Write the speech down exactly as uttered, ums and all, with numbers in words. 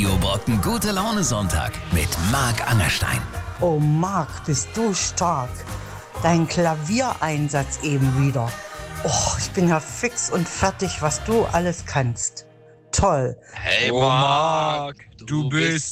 Radio Brocken Gute Laune Sonntag mit Marc Angerstein. Oh Marc, bist du stark. Dein Klaviereinsatz eben wieder. Oh, ich bin ja fix und fertig, was du alles kannst. Toll. Hey Marc, du bist